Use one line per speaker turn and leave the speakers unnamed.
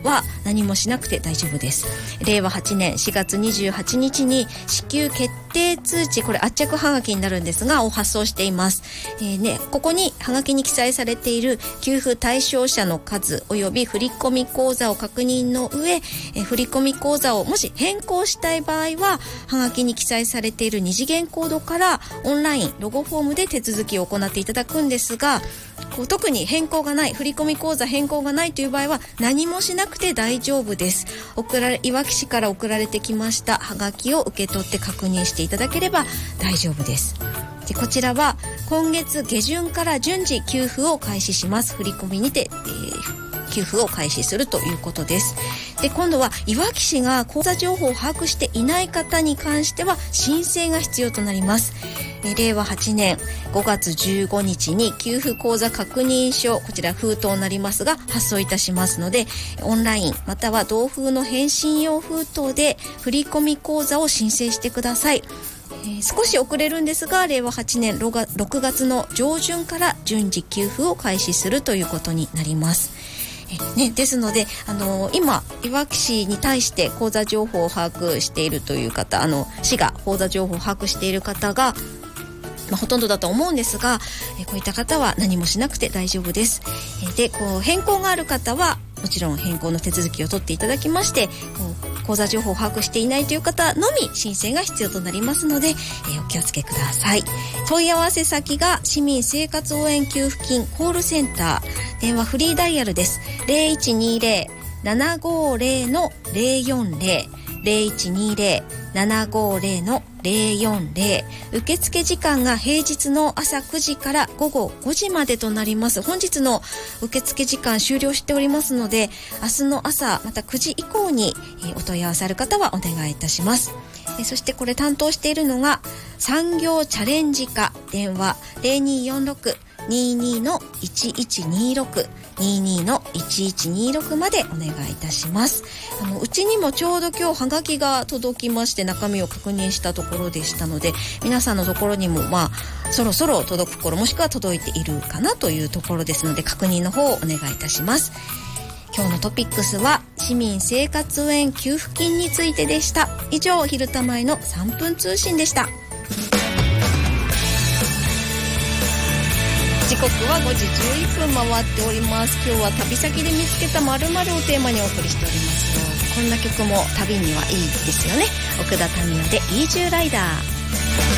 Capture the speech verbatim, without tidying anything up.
は何もしなくて大丈夫です。れいわはちねんしがつにじゅうはちにちに支給決定通知、これ圧着はがきになるんですがを発送しています。えーね、ここにはがきに記載されている給付対象者の数および振込口座を確認の上、えー、振込口座をもし変更したい場合ははがきに記載されている二次元コードからオンラインロゴフォームで手続きを行っていただくんですが、こう特に変更がない、振込口座変更がないという場合は何もしなくて大丈夫です。送られいわき市から送られてきましたはがきを受け取って確認していただければ大丈夫です。でこちらは今月下旬から順次給付を開始します。振込にて、えー、給付を開始するということです。で今度はいわき市が口座情報を把握していない方に関しては申請が必要となります。れいわはちねんごがつじゅうごにちに給付口座確認書、こちら封筒になりますが発送いたしますので、オンラインまたは同封の返信用封筒で振込口座を申請してください。えー、少し遅れるんですがれいわはちねんろくがつの上旬から順次給付を開始するということになります。ね、ですので、あのー、今いわき市に対して口座情報を把握しているという方、あの市が口座情報を把握している方がまあ、ほとんどだと思うんですが、えこういった方は何もしなくて大丈夫です。えでこう変更がある方はもちろん変更の手続きを取っていただきまして、こう口座情報を把握していないという方のみ申請が必要となりますので、えー、お気をつけください。問い合わせ先が市民生活応援給付金コールセンター、電話フリーダイヤルです。 ゼロいちにゼロ ななごゼロ のゼロよんゼロ ゼロいちにゼロ ななごゼロ のゼロよんゼロ、受付時間が平日の朝くじからごごごじまでとなります。本日の受付時間終了しておりますので、明日の朝またくじ以降にお問い合わせある方はお願いいたします。そしてこれ担当しているのが産業チャレンジ課、電話 ゼロによんろく ににのいちいちにろく ににのいちいちにろくまでお願いいたします。あのうちにもちょうど今日はがきが届きまして中身を確認したところでしたので、皆さんのところにもまあそろそろ届く頃もしくは届いているかなというところですので、確認の方をお願いいたします。今日のトピックスは市民生活応援給付金についてでした。以上、ひるたまえのさんぷん通信でした。時刻はごじじゅういっぷん回っております。今日は旅先で見つけた〇〇をテーマにお送りしておりますよ。こんな曲も旅にはいいですよね。奥田民生でイージューライダー。